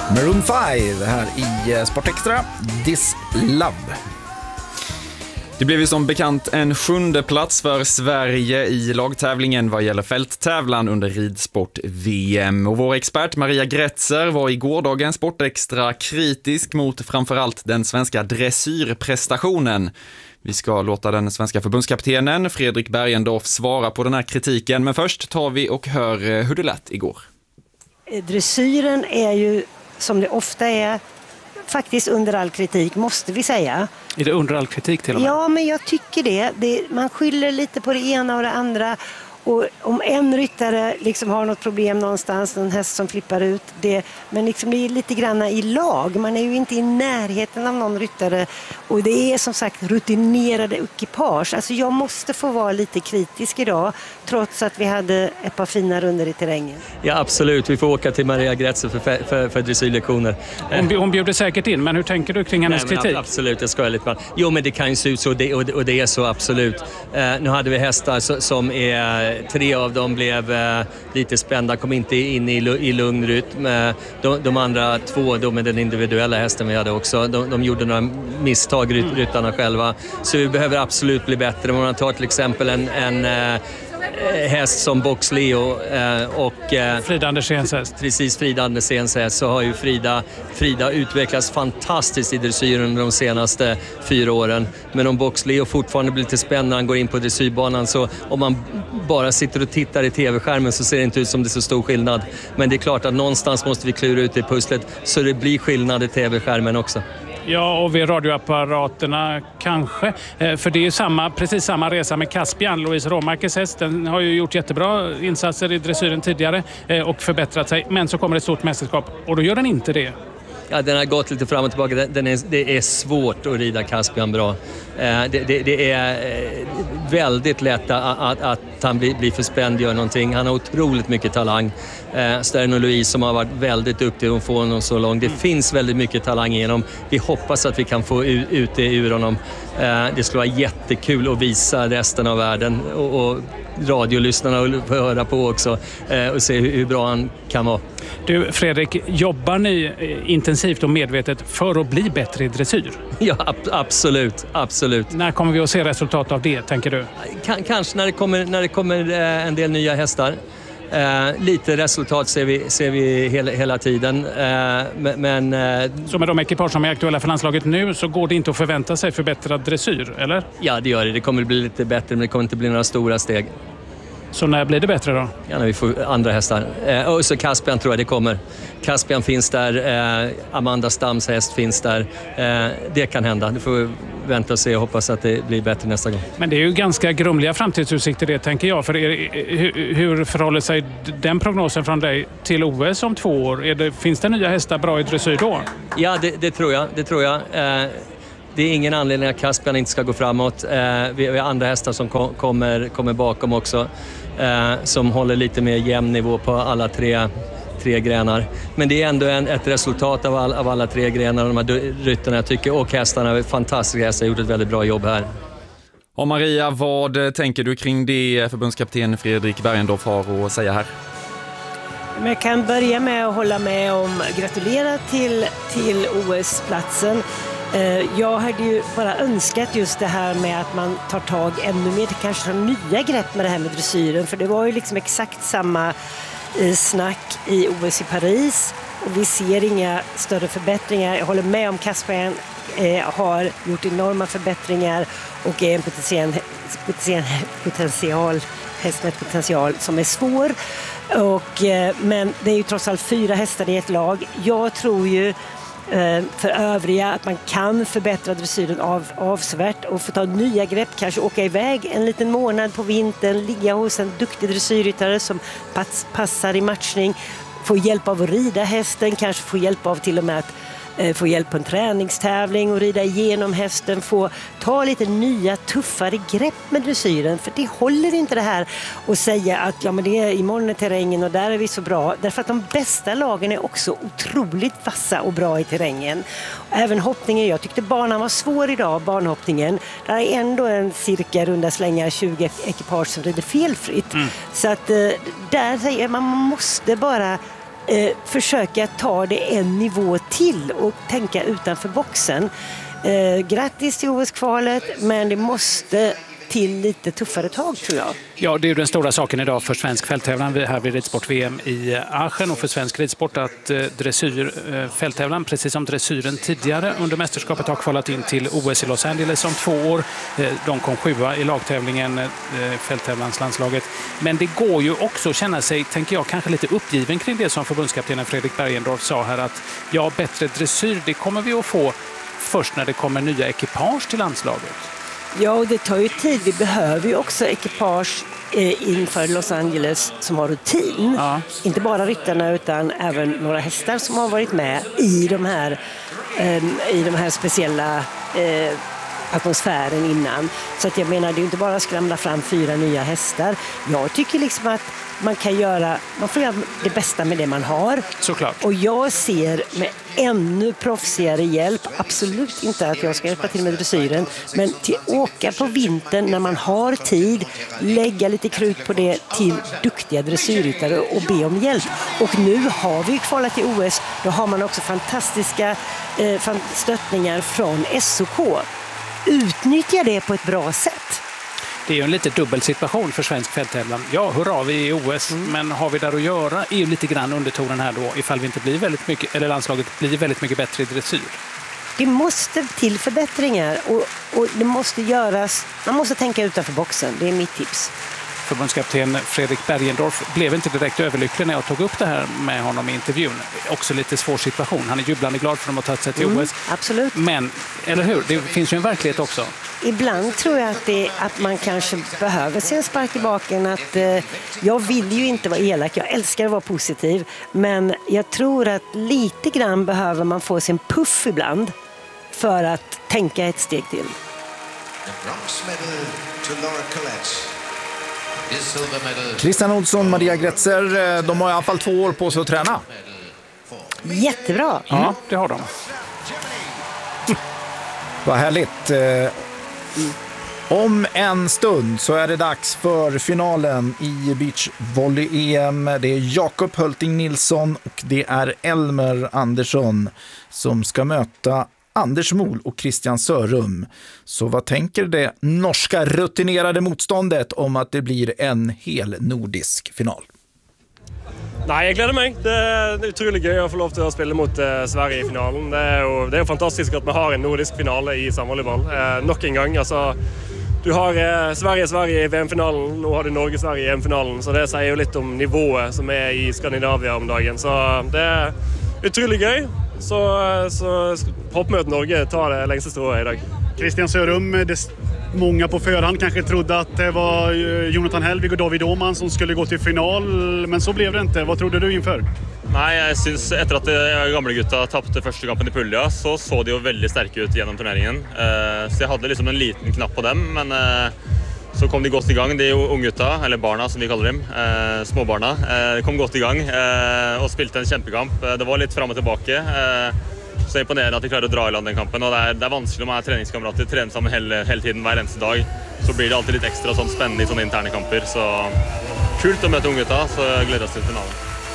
Maroon 5 här i Sportextra, This Love. Det blev ju som bekant en 7:e plats för Sverige i lagtävlingen vad gäller fälttävlan under ridsport-VM. Och vår expert Maria Grätzer var i gårdagen Sportextra kritisk mot framförallt den svenska dressyrprestationen. Vi ska låta den svenska förbundskaptenen Fredrik Bergendorf svara på den här kritiken. Men först tar vi och hör hur det lät igår. Dressyren är ju, som det ofta är, faktiskt under all kritik, måste vi säga. Är det under all kritik till och med? Ja, men jag tycker det. Man skyller lite på det ena och det andra. Och om en ryttare liksom har något problem någonstans, en häst som flippar ut, men liksom det är lite grann i lag. Man är ju inte i närheten av någon ryttare och det är som sagt rutinerade ekipage. Alltså jag måste få vara lite kritisk idag trots att vi hade ett par fina runder i terrängen. Ja, absolut. Vi får åka till Maria Grätzer för dressyrlektioner. Hon bjuder säkert in, men hur tänker du kring hennes kritik? Absolut, jag skojar lite. Jo, men det kan ju se ut så och det är så absolut. Nu hade vi hästar som är 3 av dem blev lite spända, kom inte in i lugn rytm. De andra 2 då med den individuella hästen vi hade också, de gjorde några misstag, ryttarna själva. Så vi behöver absolut bli bättre. Om man tar till exempel en häst som Box Leo och Frida Anderséns häst. Precis, Frida Anderséns häst, så har ju Frida utvecklats fantastiskt i dressyren under de senaste 4 åren. Men om Box Leo fortfarande blir lite spännande när han går in på dressyrbanan, så om man bara sitter och tittar i tv-skärmen så ser det inte ut som det är så stor skillnad. Men det är klart att någonstans måste vi klura ut det pusslet så det blir skillnad i tv-skärmen också. Ja, och vid radioapparaterna kanske. För det är precis samma resa med Caspian. Louise Råmarkes häst, den har ju gjort jättebra insatser i dressyren tidigare och förbättrat sig. Men så kommer ett stort mästerskap och då gör den inte det. Ja, den har gått lite fram och tillbaka. Det är svårt att rida Caspian bra. Det är väldigt lätt att han blir för spänd, gör någonting. Han har otroligt mycket talang. Stern och Louise som har varit väldigt duktiga att få honom så långt. Det finns väldigt mycket talang i honom. Vi hoppas att vi kan få ut det ur honom. Det skulle vara jättekul att visa resten av världen och radiolyssnarna och höra på också och se hur bra han kan vara. Du Fredrik, jobbar ni intensivt och medvetet för att bli bättre i dressyr? Ja, absolut. När kommer vi att se resultat av det, tänker du? Kanske när det kommer en del nya hästar. Lite resultat ser vi hela tiden. Så med de ekipage som är aktuella för landslaget nu så går det inte att förvänta sig förbättrad dressyr, eller? Ja, det gör det. Det kommer bli lite bättre, men det kommer inte bli några stora steg. Så när blir det bättre då? Ja, när vi får andra hästar. Och så Caspian tror jag det kommer. Caspian finns där, Amanda Stams häst finns där. Det kan hända. Det får vi vänta och se och hoppas att det blir bättre nästa gång. Men det är ju ganska grumliga framtidsutsikter det, tänker jag. För hur förhåller sig den prognosen från dig till OS om 2 år? Finns det nya hästar bra i dressyr då? Ja, det tror jag. Det är ingen anledning att Caspian inte ska gå framåt. Vi har andra hästar som kommer bakom också. Som håller lite mer jämn nivå på alla tre grenar. Men det är ändå ett resultat av alla 3 grenar. De här ryttarna jag tycker, och hästarna, fantastiska hästar, har gjort ett väldigt bra jobb här. Och Maria, vad tänker du kring det förbundskapten Fredrik Bergendorf har att säga här? Men jag kan börja med att hålla med om gratulera till OS-platsen. Jag hade ju bara önskat just det här med att man tar tag ännu mer, kanske nya grepp med det här med dressyren. För det var ju liksom exakt samma snack i OS i Paris och vi ser inga större förbättringar. Jag håller med om Caspian har gjort enorma förbättringar och är en häst med potential som är svår. Men det är ju trots allt 4 hästar i ett lag. Jag tror ju för övriga att man kan förbättra dressyren avsevärt och få ta nya grepp, kanske åka iväg en liten månad på vintern, ligga hos en duktig dressyrryttare som passar i matchning, få hjälp av att rida hästen, kanske få hjälp av till och med att få hjälp på en träningstävling och rida igenom hästen, få ta lite nya tuffare grepp med dressyren, för det håller inte det här och säga att ja, men det är imorgon i terrängen och där är vi så bra, därför att de bästa lagen är också otroligt vassa och bra i terrängen. Även hoppningen, jag tyckte banan var svår idag, banhoppningen, där är ändå en cirka runda slängar 20 ekipage som rider felfritt. Så att där säger man måste bara försöka ta det en nivå till och tänka utanför boxen. Grattis till OS-kvalet, men det måste till lite tuffare tag, tror jag. Ja, det är ju den stora saken idag för svensk fälttävlan här vid ridsport-VM i Aachen och för svensk ridsport att fälttävlan, precis som dressyren tidigare under mästerskapet, har kvalat in till OS i Los Angeles om 2 år. De kom 7:a i lagtävlingen, fälttävlanslandslaget. Men det går ju också att känna sig, tänker jag, kanske lite uppgiven kring det som förbundskaptenen Fredrik Bergendorf sa här, att ja, bättre dressyr, det kommer vi att få först när det kommer nya ekipage till landslaget. Ja, och det tar ju tid. Vi behöver ju också ekipage inför Los Angeles som har rutin. Ja. Inte bara ryttarna utan även några hästar som har varit med i de här speciella atmosfären innan. Så att jag menar, det är inte bara att skramla fram 4 nya hästar. Jag tycker liksom att man får göra det bästa med det man har. Såklart. Och jag ser med ännu proffsigare hjälp, absolut inte att jag ska hjälpa till med dressyren, men till åka på vintern när man har tid, lägga lite krut på det till duktiga dressyrryttare och be om hjälp. Och nu har vi kvalat till OS, då har man också fantastiska stöttningar från SOK. Utnyttja det på ett bra sätt. Det är ju en lite dubbel situation för svensk fälttävlan. Ja, hurra, vi är i OS, men har vi där att göra är ju lite grann undertonen här då, ifall vi inte blir väldigt mycket, eller landslaget blir väldigt mycket bättre i dressyr. Det måste till förbättringar och det måste göras, man måste tänka utanför boxen, det är mitt tips. Förbundskapten Fredrik Bergendorf blev inte direkt överlycklig när jag tog upp det här med honom i intervjun. Också lite svår situation. Han är jublande glad för att de har tagit sig till OS. Absolut. Men, eller hur? Det finns ju en verklighet också. Ibland tror jag att man kanske behöver se en spark i baken. Att, jag vill ju inte vara elak, jag älskar att vara positiv. Men jag tror att lite grann behöver man få sin puff ibland för att tänka ett steg till. Christian Olsson, Maria Gretzer, de har i alla fall 2 år på sig att träna. Jättebra. Ja, det har de. Vad härligt. Om en stund så är det dags för finalen i beachvolley-EM. Det är Jakob Hölting Nilsson och det är Elmer Andersson som ska möta Anders Mol och Christian Sørum. Så vad tänker det norska rutinerade motståndet om att det blir en hel nordisk final? Nei, jeg gleder meg. Det er utrolig gøy å få lov til å spille mot Sverige i finalen. Det er jo fantastisk at vi har en nordisk finale i samvolleyball. Nok en gang, altså, du har Sverige i VM-finalen, nå har du Norge-Sverige i EM-finalen, så det sier jo litt om nivået som er i Skandinavia om dagen. Så det er utrolig gøy. Så hoppas vi att Norge tar det längsta strået idag. Christian Sørum, många på förhand kanske trodde att det var Jonathan Helvig och David Åhman som skulle gå till final, men så blev det inte. Vad trodde du inför? Nej, jag syns efter att gamla gutta tappade första kampen i Puglia så de ju väldigt starka ut genom turneringen. Så jag hade liksom en liten knapp på dem, men så kom de gott igång, de unggutta, eller barna som vi kallar dem, småbarna, kom gott igång och spelade en kämpekamp. Det var lite fram och tillbaka. Så imponerande att de klarade att dra i land den kampen, och det är vanskligt om man är träningskamrater, tränar sammen hela tiden, hver eneste dag, så blir det alltid lite extra sånn spännande i sånne interne kamper, så kult att möta unggutta, så jag gläder oss till finalen.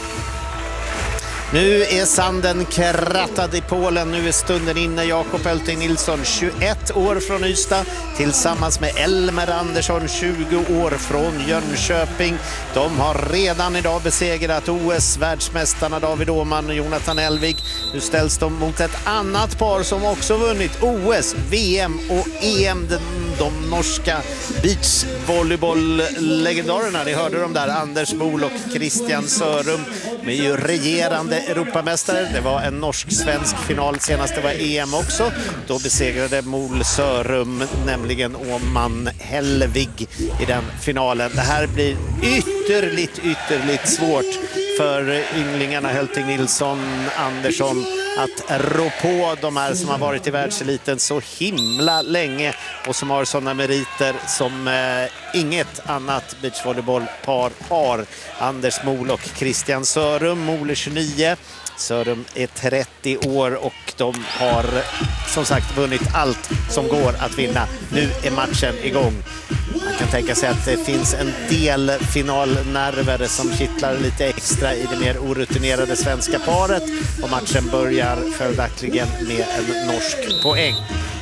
Nu är sanden krattad i Polen. Nu är stunden inne. Jakob Hölting Nilsson, 21 år från Ystad, tillsammans med Elmer Andersson, 20 år från Jönköping. De har redan idag besegrat OS-världsmästarna David Åhman och Jonathan Helvig. Nu ställs de mot ett annat par som också vunnit OS, VM och EM. De norska beachvolleyboll-legendarerna, ni hörde de där, Anders Mol och Christian Sørum, med ju regerande Europamästare. Det var en norsk-svensk final, senast det var EM också. Då besegrade Mol Sørum nämligen Åhman Helvig i den finalen. Det här blir ytterligt svårt för ynglingarna Hölting Nilsson, Andersson att rå på de här som har varit i världseliten så himla länge och som har sådana meriter som inget annat beachvolleybollpar har. Anders Mol och Christian Sørum. Mol är 29, Sørum är 30 år och de har som sagt vunnit allt som går att vinna. Nu är matchen igång. Man kan tänka sig att det finns en del finalnerver som kittlar lite extra i det mer orutinerade svenska paret, och matchen börjar följaktligen med en norsk poäng.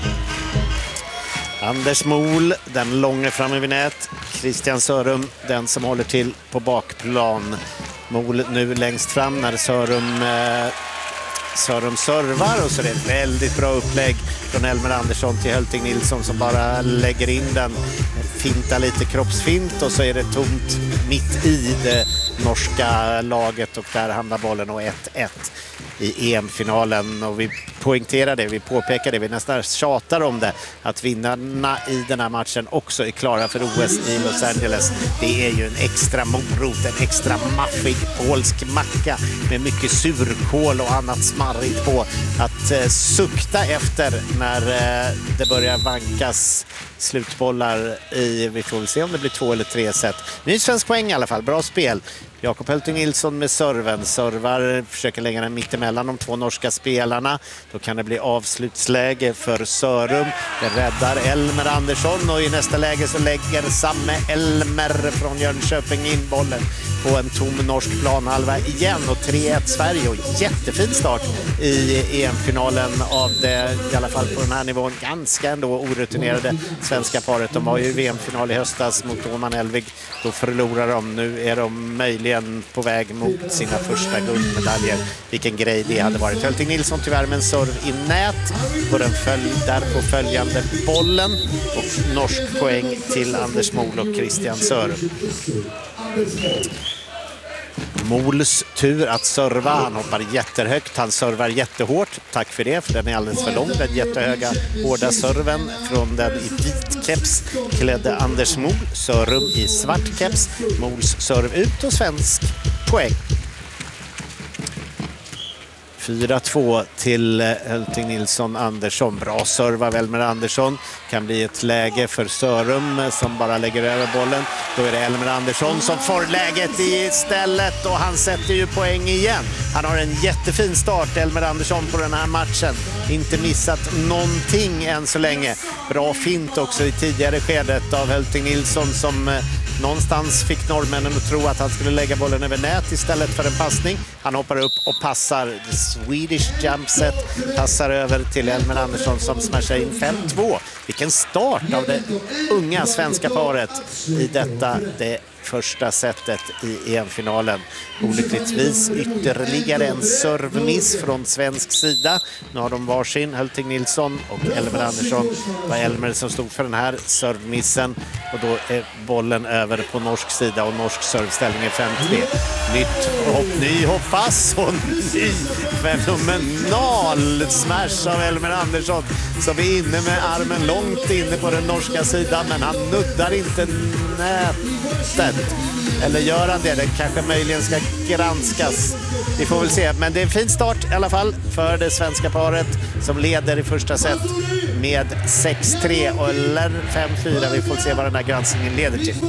Anders Mol, den långa framme vid nät. Christian Sørum, den som håller till på bakplan. Mol nu längst fram när Sørum servar, och så är det ett väldigt bra upplägg från Elmer Andersson till Hölting Nilsson som bara lägger in den, fintar lite kroppsfint, och så är det tomt mitt i det norska laget, och där hamnar bollen och 1-1 i EM-finalen. Och vi poängterar det, vi påpekar det, vi nästan tjatar om det, att vinnarna i den här matchen också är klara för OS i Los Angeles. Det är ju en extra morot, en extra maffig polsk macka med mycket surkål och annat smarrigt på att sukta efter när det börjar vankas slutbollar i, vi får väl se om det blir 2 eller 3 set. Ny svensk poäng i alla fall, bra spel. Jakob Hölting Nilsson med serven. Servar, försöker lägga den mitt emellan de 2 norska spelarna. Då kan det bli avslutsläge för Sørum. Det räddar Elmer Andersson, och i nästa läge så lägger samme Elmer från Jönköping in bollen på en tom norsk planhalva igen, och 3-1 Sverige, och jättefin start i EM-finalen av det, i alla fall på den här nivån, ganska ändå orutinerade svenska paret. De var ju i VM-final i höstas mot Åman Elvig, då förlorar de. Nu är de möjligen på väg mot sina första guldmedaljer. Vilken grej det hade varit. Hölting Nilsson tyvärr med en serv i nät på den där på följande bollen, och norsk poäng till Anders Mol och Christian Sørum. Mols tur att serva, han hoppar jättehögt, han servar jättehårt, tack för det, för den är alldeles för lång, den jättehöga hårda serven från den i vit keps klädde Anders Mol. Sørum i svart keps, Mols serv ut och svensk poäng. 4-2 till Hölting Nilsson Andersson. Bra serv av Elmer Andersson. Kan bli ett läge för Sørum som bara lägger över bollen. Då är det Elmer Andersson som får läget istället, och han sätter ju poäng igen. Han har en jättefin start, Elmer Andersson, på den här matchen. Inte missat någonting än så länge. Bra fint också i tidigare skedet av Hölting Nilsson som någonstans fick norrmännen att tro att han skulle lägga bollen över nät istället för en passning. Han hoppar upp och passar. The Swedish jump set passar över till Elmer Andersson som smashar in 5-2. Vilken start av det unga svenska paret i det första setet i EM-finalen. Olyckligtvis ytterligare en servmiss från svensk sida. Nu har de varsin, Hölting Nilsson och Elmer Andersson. Det var Elmer som stod för den här servmissen, och då är bollen över på norsk sida, och norsk servställning är 5-3. Ny hoppas och ny fenomenal smash av Elmer Andersson som är inne med armen långt inne på den norska sidan, men han nuddar inte nätet. Eller gör han det? Det kanske möjligen ska granskas. Vi får väl se. Men det är en fin start i alla fall för det svenska paret som leder i första set med 6-3 eller 5-4. Vi får se vad den här granskningen leder till.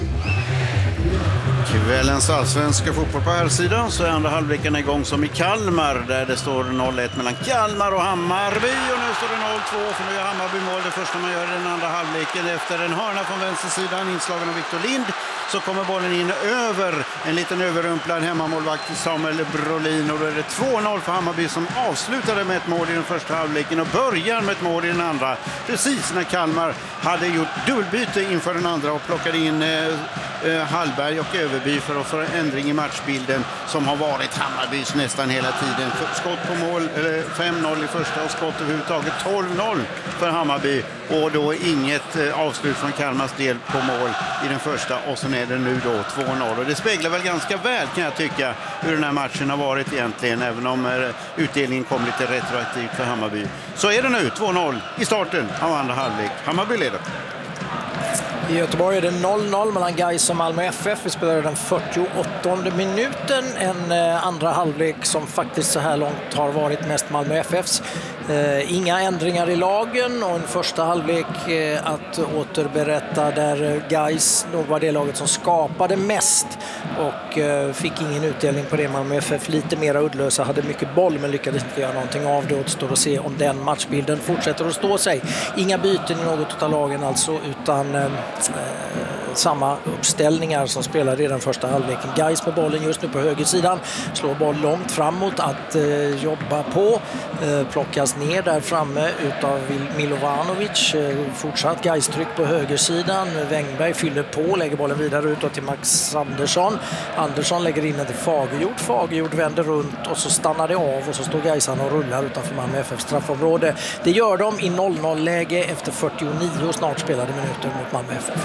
Kvällens allsvenska fotboll på här sidan, så är andra halvleken igång som i Kalmar där det står 0-1 mellan Kalmar och Hammarby, och nu står det 0-2 för nu är Hammarby mål det första man gör i den andra halvleken. Efter en hörna från vänstersidan inslagen av Victor Lind så kommer bollen in över en liten överrumplad hemmamålvakt Samuel Brolin, och då är det 2-0 för Hammarby som avslutade med ett mål i den första halvleken och börjar med ett mål i den andra. Precis när Kalmar hade gjort dubbelbyte inför den andra och plockade in Hallberg och Överby för att få en ändring i matchbilden som har varit Hammarbys nästan hela tiden. Skott på mål, 5-0 i första och skott överhuvudtaget 12-0 för Hammarby, och då inget avslut från Kalmars del på mål i den första, och sen är det nu då 2-0, och det speglar väl ganska väl, kan jag tycka, hur den här matchen har varit egentligen, även om utdelningen kom lite retroaktivt för Hammarby. Så är det nu 2-0 i starten av andra halvlek. Hammarby leder. I Göteborg är det 0-0 mellan Gais och Malmö FF. Vi spelar den 48:e minuten. En andra halvlek som faktiskt så här långt har varit mest Malmö FFs. Inga ändringar i lagen, och en första halvlek att återberätta där Gais nog var det laget som skapade mest och fick ingen utdelning på det. Malmö FF lite mera uddlösa, hade mycket boll men lyckades inte göra någonting av det. Återstår att se om den matchbilden fortsätter att stå sig. Inga byten i något av lagen alltså, utan samma uppställningar som spelade i den första halvleken. Gais med bollen just nu på högersidan, slår boll långt framåt att jobba på, plockas ner där framme utav Milovanovic. Fortsatt Gais-tryck på högersidan. Wängberg fyller på, lägger bollen vidare utåt till Max Andersson. Andersson lägger in den till Fagerhjort. Fagerhjort vänder runt och så stannar det av och så står Gaisarna och rullar utanför Malmö FF straffområde. Det gör de i 0-0-läge efter 49 snart spelade minuter mot Malmö FF.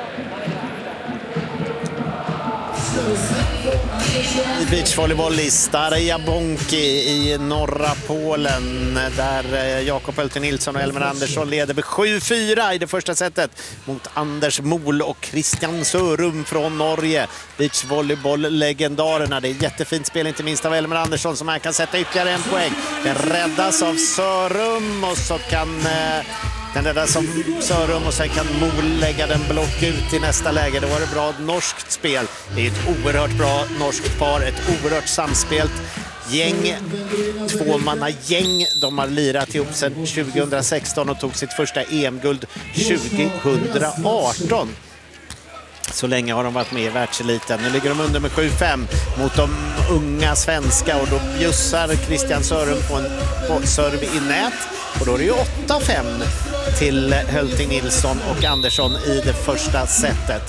Beachvolleyboll i Stara Błonki i norra Polen där Jakob Hölting Nilsson och Elmer Andersson leder med 7-4 i det första setet mot Anders Mol och Christian Sørum från Norge. Beachvolleyboll-legendarerna. Det är jättefint spel, inte minst av Elmer Andersson som här kan sätta ytterligare en poäng. Den räddas av Sørum och så kan den räddas av Sørum och sen kan Mol lägga den block ut i nästa läge. Det var ett bra norskt spel. Det är ett oerhört bra norskt par, ett oerhört samspelt gäng, tvåmannagäng. De har lirat ihop sedan 2016 och tog sitt första EM-guld 2018. Så länge har de varit med i världseliten. Nu ligger de under med 7-5 mot de unga svenska och då bjussar Christian Sørum på en serve i nät. Och då är det ju 8-5 till Hölting Nilsson och Andersson i det första setet.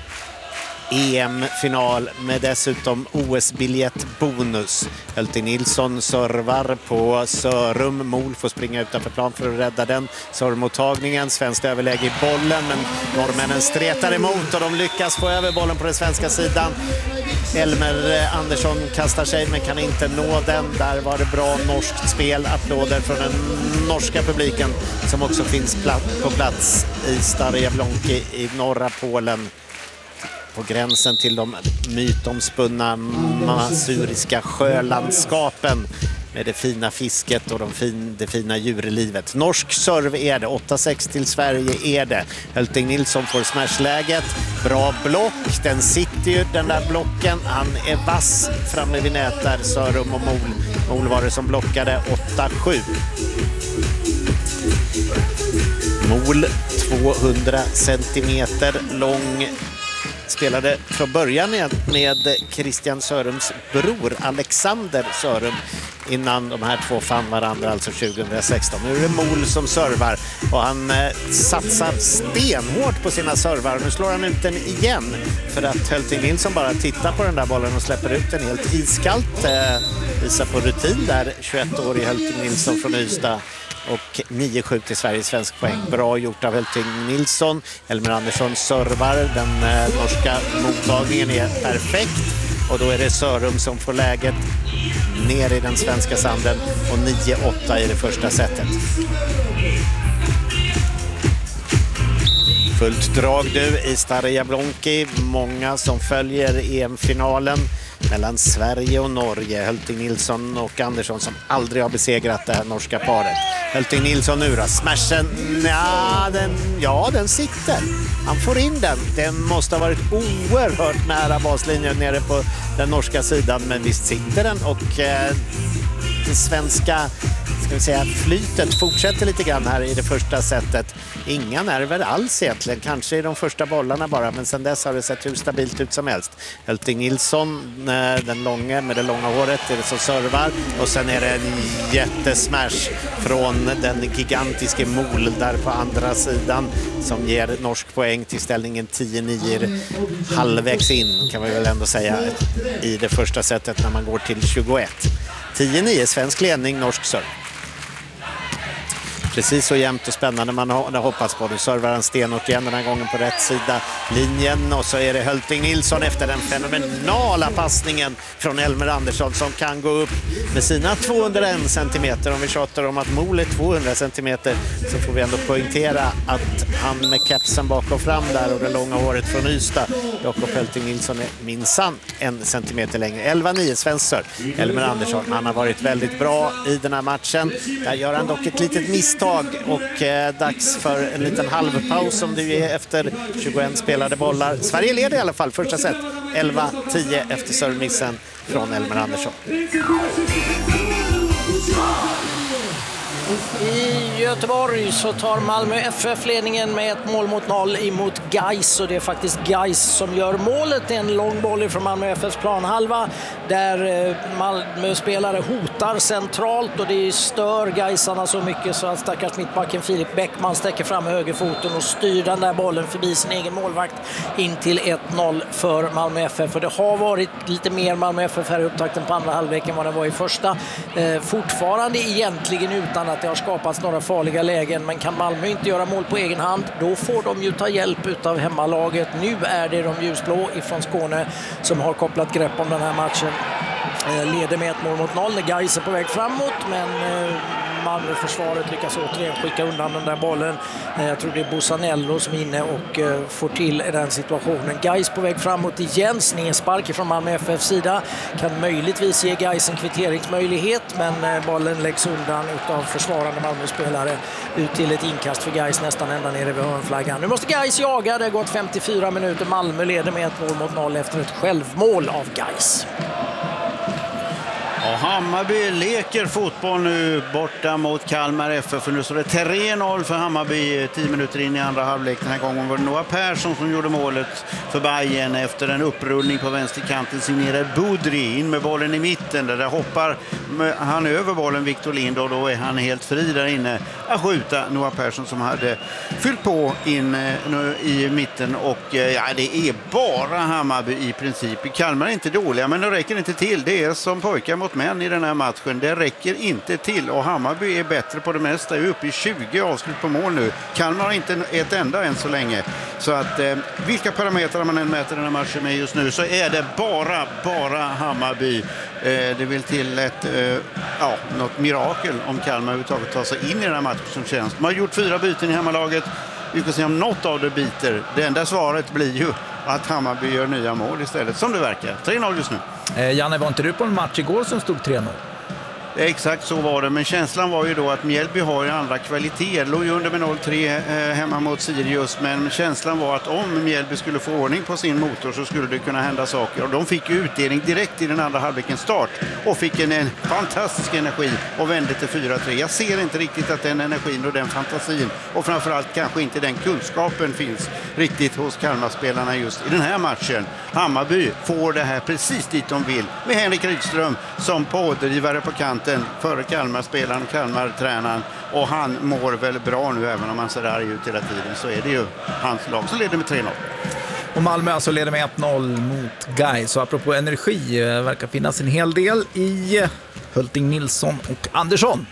EM-final med dessutom OS-biljettbonus. Hölting Nilsson servar på Sørum. Mol får springa utanför plan för att rädda den. Servmottagningen, svenskt överläge i bollen, men norrmännen stretar emot och de lyckas få över bollen på den svenska sidan. Elmer Andersson kastar sig men kan inte nå den. Där var det bra norskt spel. Applåder från den norska publiken som också finns på plats i Stara Błonki i norra Polen. På gränsen till de mytomspunna masuriska sjölandskapen med det fina fisket och det fina djurlivet. Norsk serve är det, 8-6 till Sverige är det. Hölting Nilsson får smashläget, bra block, den sitter ju den där blocken, han är vass framme vid nät där, Sørum och Mol var det som blockade, 8-7. Mol 200 centimeter lång. Spelade från början med Christian Sörums bror Alexander Sørum innan de här två fann varandra, alltså 2016. Nu är det Mol som servar och han satsar stenhårt på sina servar. Nu slår han ut den igen för att Hölting Nilsson bara tittar på den där bollen och släpper ut den helt iskallt. Visar på rutin där, 21-årig Hölting Nilsson från Ystad. Och 9-7 till Sveriges svensk poäng. Bra gjort av Hölting Nilsson. Elmer Andersson servar. Den norska mottagningen är perfekt. Och då är det Sørum som får läget ner i den svenska sanden. Och 9-8 i det första setet. Fullt drag nu i Stara Błonki. Många som följer EM-finalen mellan Sverige och Norge. Hölting Nilsson och Andersson som aldrig har besegrat det här norska paret. Hölting Nilsson nu då. Smashen, den sitter. Han får in den. Den måste ha varit oerhört nära baslinjen nere på den norska sidan. Men visst sitter den och det svenska flytet fortsätter lite grann här i det första setet. Inga nerver alls egentligen, kanske i de första bollarna bara, men sen dess har det sett hur stabilt ut som helst. Hölting Nilsson, den långa med det långa håret, är det som servar och sen är det en jättesmash från den gigantiske Mol där på andra sidan som ger norsk poäng till ställningen 10-9 halvvägs in, kan vi väl ändå säga, i det första setet när man går till 21. 10-9, svensk ledning, norsk serve. Precis så jämnt och spännande man har hoppats på. Nu servar han stenhårt igen den här gången på rätt sida linjen. Och så är det Hölting Nilsson efter den fenomenala passningen från Elmer Andersson som kan gå upp med sina 201 centimeter. Om vi tjatar om att Mol är 200 centimeter så får vi ändå poängtera att han med kepsen bakom fram där och det långa håret från Ystad. Jakob Hölting Nilsson är minsann 1 centimeter längre. 11-9 svenskar. Elmer Andersson, han har varit väldigt bra i den här matchen. Där gör han dock ett litet misstag tag och dags för en liten halvpaus som det är efter 21 spelade bollar. Sverige leder i alla fall första set 11-10 efter servicen från Elmer Andersson. I Göteborg så tar Malmö FF ledningen med 1-0 emot Gais, och det är faktiskt Gais som gör målet. En lång boll från Malmö FFs planhalva där Malmö-spelare hotar centralt, och det stör Gaisarna så mycket så att stackars mittbacken Filip Bäckman sträcker fram högerfoten och styr den där bollen förbi sin egen målvakt in till 1-0 för Malmö FF. Och det har varit lite mer Malmö FF här i upptakten på andra halvleken vad det var i första. Fortfarande egentligen utan att det har skapats några farliga lägen, men kan Malmö inte göra mål på egen hand, då får de ju ta hjälp utav hemmalaget. Nu är det de ljusblå ifrån Skåne som har kopplat grepp om den här matchen. Leder med 1-0 när Gais är på väg framåt, men Malmö-försvaret lyckas återigen skicka undan den där bollen. Jag tror det är Bosanello som är inne och får till den situationen. Gais på väg framåt igen, snedspark från Malmö FF sida. Kan möjligtvis ge Gais en kvitteringsmöjlighet, men bollen läggs undan utav försvarande Malmö-spelare ut till ett inkast för Gais nästan ända nere vid hörnflaggan. Nu måste Gais jaga, det har gått 54 minuter. Malmö leder med 1-0 efter ett självmål av Gais. Och Hammarby leker fotboll nu borta mot Kalmar FF, för nu står det 3-0 för Hammarby 10 minuter in i andra halvlek. Den här gången var det Noah Persson som gjorde målet för Bayern efter en upprullning på vänsterkanten, signerad Budri in med bollen i mitten. Där hoppar han över bollen, Victor Lind, och då är han helt fri där inne att skjuta Noah Persson som hade fyllt på in i mitten. Och ja, det är bara Hammarby i princip. Kalmar är inte dåliga, men det räcker inte till. Det är som pojkar mot män i den här matchen. Det räcker inte till, och Hammarby är bättre på det mesta. Är uppe i 20 avslut på mål nu. Kalmar har inte ett enda än så länge. Så att vilka parametrar man än mäter den här matchen med just nu, så är det bara Hammarby. Det vill till något mirakel om Kalmar överhuvudtaget tar sig in i den här matchen som känns. De har gjort 4 byten i hemmalaget. Vi får se om något av det biter. Det enda svaret blir ju att Hammarby gör nya mål istället, som det verkar. 3-0 just nu. Janne, var inte du på en match igår som stod 3-0? Exakt så var det, men känslan var ju då att Mjällby har ju andra kvaliteter. Låg ju under med 0-3 hemma mot Sirius, men känslan var att om Mjällby skulle få ordning på sin motor så skulle det kunna hända saker. Och de fick ju utdelning direkt i den andra halvlekens start och fick en fantastisk energi och vände till 4-3. Jag ser inte riktigt att den energin och den fantasin, och framförallt kanske inte den kunskapen, finns riktigt hos Kalmarspelarna just i den här matchen. Hammarby får det här precis dit de vill, med Henrik Rydström som pådrivare på kanten före Kalmar-spelaren och Kalmar-tränaren, och han mår väl bra nu, även om han ser arg ut hela tiden, så är det ju hans lag som leder med 3-0. Och Malmö alltså leder med 1-0 mot Gais. Så apropå energi, verkar finnas en hel del i Hölting, Nilsson och Andersson.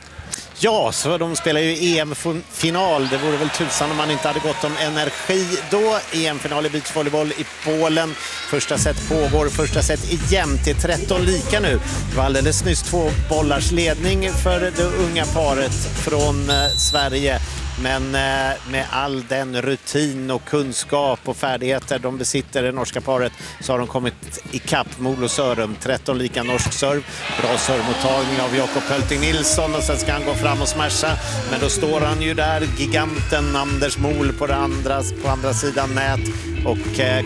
Ja, så de spelar ju EM-final. Det vore väl tusan om man inte hade gått om energi då. EM-final i beachvolleyboll i Polen. Första set pågår. Första set igen till 13 lika nu. Det var alldeles nyss 2 bollars ledning för det unga paret från Sverige. Men med all den rutin och kunskap och färdigheter de besitter, det norska paret, så har de kommit i kapp Mol och Sörum. 13 lika norsk serv. Bra servmottagning av Jakob Hölting Nilsson, och sen ska han gå fram och smasha. Men då står han ju där, giganten Anders Mol på andra sidan nät. Och